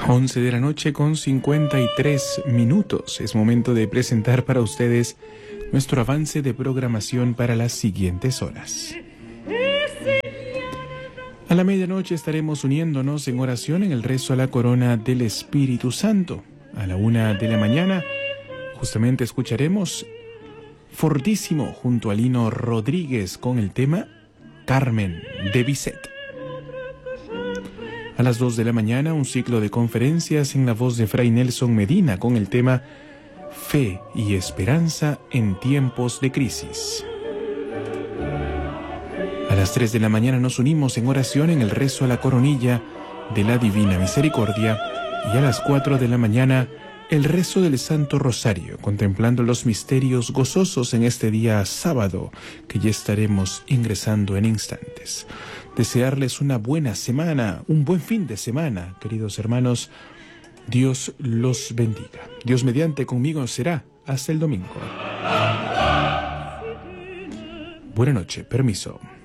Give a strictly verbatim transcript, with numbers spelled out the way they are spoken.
once de la noche con cincuenta y tres minutos. Es momento de presentar para ustedes nuestro avance de programación para las siguientes horas. A la medianoche estaremos uniéndonos en oración en el rezo a la corona del Espíritu Santo. A la una de la mañana justamente escucharemos Fortísimo junto a Lino Rodríguez con el tema Carmen de Bizet. A las dos de la mañana, un ciclo de conferencias en la voz de Fray Nelson Medina con el tema Fe y Esperanza en tiempos de crisis. A las tres de la mañana nos unimos en oración en el rezo a la coronilla de la Divina Misericordia y a las cuatro de la mañana el rezo del Santo Rosario, contemplando los misterios gozosos en este día sábado que ya estaremos ingresando en instantes. Desearles una buena semana, un buen fin de semana, queridos hermanos. Dios los bendiga. Dios mediante conmigo será hasta el domingo. Buenas noches, permiso.